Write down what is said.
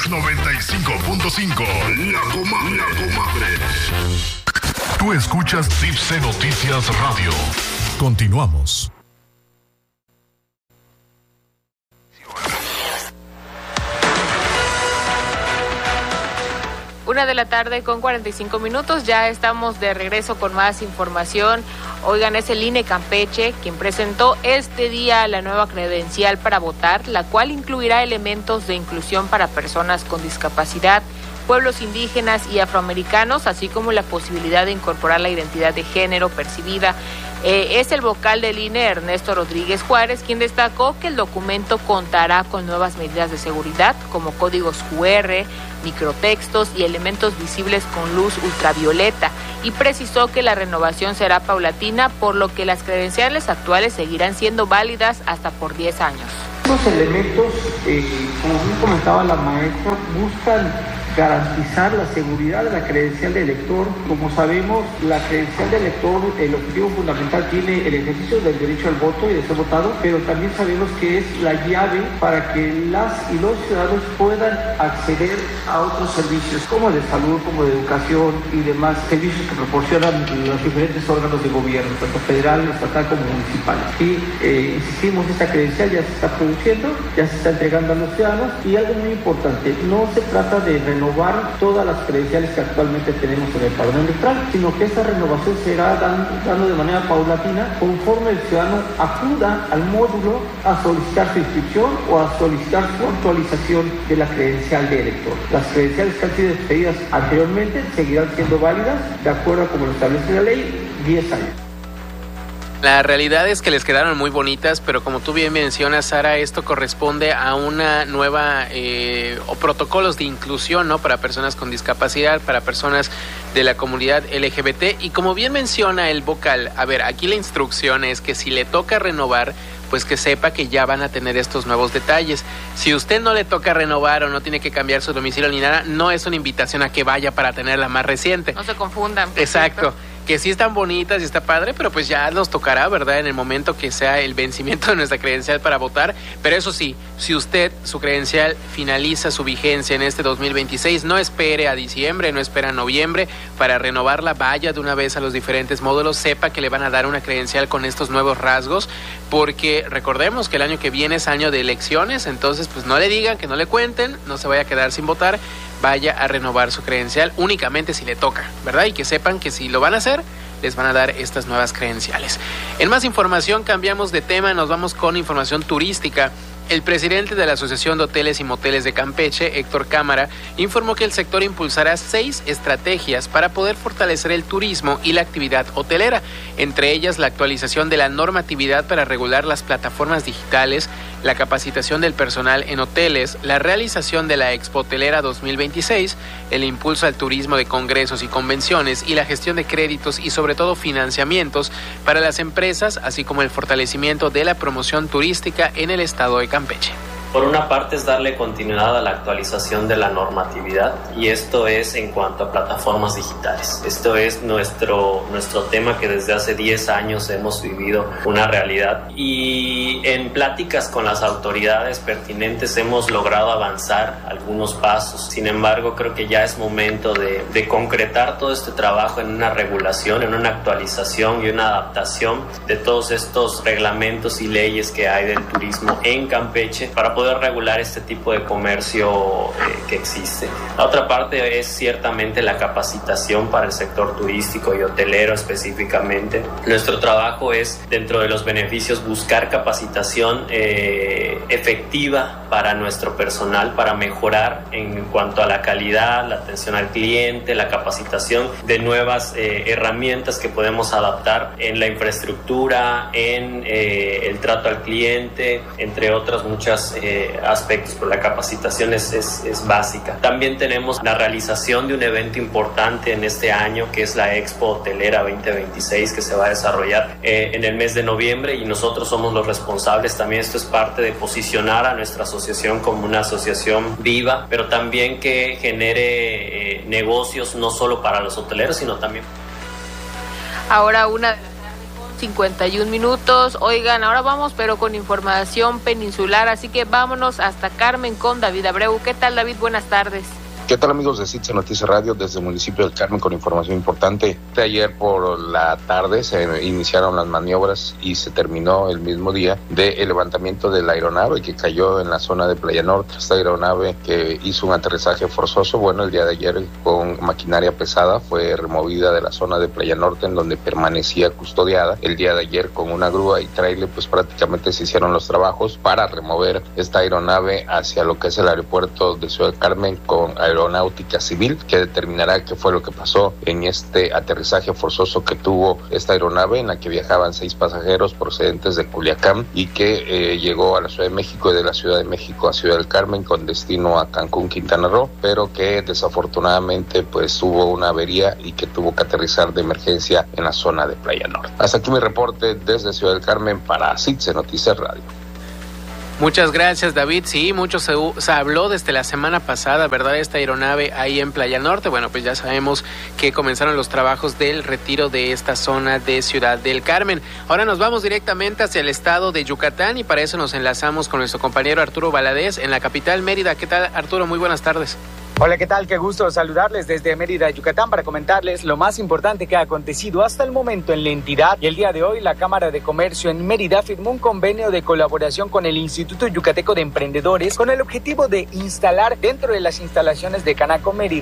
95.5, La Comadre. Tú escuchas Tipse Noticias Radio. Continuamos. Una de la tarde con 45 minutos, ya estamos de regreso con más información. Oigan, es el INE Campeche quien presentó este día la nueva credencial para votar, la cual incluirá elementos de inclusión para personas con discapacidad, pueblos indígenas y afroamericanos, así como la posibilidad de incorporar la identidad de género percibida. Es el vocal del INE, Ernesto Rodríguez Juárez, quien destacó que el documento contará con nuevas medidas de seguridad, como códigos QR, microtextos y elementos visibles con luz ultravioleta, y precisó que la renovación será paulatina, por lo que las credenciales actuales seguirán siendo válidas hasta por 10 años. Estos elementos, como bien comentaba la maestra, buscan garantizar la seguridad de la credencial de elector. Como sabemos, la credencial de elector, el objetivo fundamental tiene el ejercicio del derecho al voto y de ser votado, pero también sabemos que es la llave para que las y los ciudadanos puedan acceder a otros servicios, como de salud, como de educación y demás servicios que proporcionan los diferentes órganos de gobierno, tanto federal, estatal como municipal. Y insistimos, esta credencial ya se está produciendo, ya se está entregando a los ciudadanos, y algo muy importante, no se trata de renovar todas las credenciales que actualmente tenemos en el padrón electoral, sino que esta renovación será dando de manera paulatina conforme el ciudadano acuda al módulo a solicitar su inscripción o a solicitar su actualización de la credencial de elector. Las credenciales que han sido expedidas anteriormente seguirán siendo válidas de acuerdo a como lo establece la ley, 10 años. La realidad es que les quedaron muy bonitas, pero como tú bien mencionas, Sara, esto corresponde a una nueva o protocolos de inclusión, ¿no? Para personas con discapacidad, para personas de la comunidad LGBT. Y como bien menciona el vocal, a ver, aquí la instrucción es que si le toca renovar, pues que sepa que ya van a tener estos nuevos detalles. Si usted no le toca renovar o no tiene que cambiar su domicilio ni nada, no es una invitación a que vaya para tener la más reciente. No se confundan. Exacto. Que sí están bonitas y está padre, pero pues ya nos tocará, ¿verdad? En el momento que sea el vencimiento de nuestra credencial para votar. Pero eso sí, si usted, su credencial finaliza su vigencia en este 2026, no espere a diciembre, no espere a noviembre para renovarla, vaya de una vez a los diferentes módulos, sepa que le van a dar una credencial con estos nuevos rasgos, porque recordemos que el año que viene es año de elecciones, entonces pues no le digan, que no le cuenten, no se vaya a quedar sin votar, vaya a renovar su credencial únicamente si le toca, ¿verdad? Y que sepan que si lo van a hacer, les van a dar estas nuevas credenciales. En más información, cambiamos de tema, nos vamos con información turística. El presidente de la Asociación de Hoteles y Moteles de Campeche, Héctor Cámara, informó que el sector impulsará 6 estrategias para poder fortalecer el turismo y la actividad hotelera, entre ellas la actualización de la normatividad para regular las plataformas digitales, la capacitación del personal en hoteles, la realización de la Expo Hotelera 2026, el impulso al turismo de congresos y convenciones y la gestión de créditos y sobre todo financiamientos para las empresas, así como el fortalecimiento de la promoción turística en el estado de Campeche. Por una parte es darle continuidad a la actualización de la normatividad, y esto es en cuanto a plataformas digitales. Esto es nuestro tema que desde hace 10 años hemos vivido una realidad, y en pláticas con las autoridades pertinentes hemos logrado avanzar algunos pasos. Sin embargo, creo que ya es momento de concretar todo este trabajo en una regulación, en una actualización y una adaptación de todos estos reglamentos y leyes que hay del turismo en Campeche para poder regular este tipo de comercio que existe. La otra parte es ciertamente la capacitación para el sector turístico y hotelero específicamente. Nuestro trabajo es, dentro de los beneficios, buscar capacitación efectiva para nuestro personal, para mejorar en cuanto a la calidad, la atención al cliente, la capacitación de nuevas herramientas que podemos adaptar en la infraestructura, en el trato al cliente, entre otras muchas aspectos, pero la capacitación es básica. También tenemos la realización de un evento importante en este año, que es la Expo Hotelera 2026, que se va a desarrollar en el mes de noviembre, y nosotros somos los responsables. También esto es parte de posicionar a nuestra asociación como una asociación viva, pero también que genere negocios no solo para los hoteleros, sino también. Ahora 1:50 8:51. Oigan, ahora vamos pero con información peninsular, así que vámonos hasta Carmen con David Abreu. ¿Qué tal, David? Buenas tardes. ¿Qué tal, amigos de CITSE Noticias Radio? Desde el municipio del Carmen con información importante. Ayer por la tarde se iniciaron las maniobras y se terminó el mismo día del levantamiento de la aeronave que cayó en la zona de Playa Norte. Esta aeronave que hizo un aterrizaje forzoso, bueno, el día de ayer con maquinaria pesada fue removida de la zona de Playa Norte en donde permanecía custodiada. El día de ayer con una grúa y tráiler pues prácticamente se hicieron los trabajos para remover esta aeronave hacia lo que es el aeropuerto de Ciudad del Carmen con aeronáutica civil, que determinará qué fue lo que pasó en este aterrizaje forzoso que tuvo esta aeronave en la que viajaban 6 pasajeros procedentes de Culiacán y que llegó a la Ciudad de México y de la Ciudad de México a Ciudad del Carmen con destino a Cancún, Quintana Roo, pero que desafortunadamente pues hubo una avería y que tuvo que aterrizar de emergencia en la zona de Playa Norte. Hasta aquí mi reporte desde Ciudad del Carmen para CITSE Noticias Radio. Muchas gracias, David. Sí, mucho se habló desde la semana pasada, ¿verdad? Esta aeronave ahí en Playa Norte. Bueno, pues ya sabemos que comenzaron los trabajos del retiro de esta zona de Ciudad del Carmen. Ahora nos vamos directamente hacia el estado de Yucatán y para eso nos enlazamos con nuestro compañero Arturo Valadez en la capital Mérida. ¿Qué tal, Arturo? Muy buenas tardes. Hola, ¿qué tal? Qué gusto saludarles desde Mérida, Yucatán, para comentarles lo más importante que ha acontecido hasta el momento en la entidad. Y el día de hoy, la Cámara de Comercio en Mérida firmó un convenio de colaboración con el Instituto Yucateco de Emprendedores con el objetivo de instalar dentro de las instalaciones de Canaco Mérida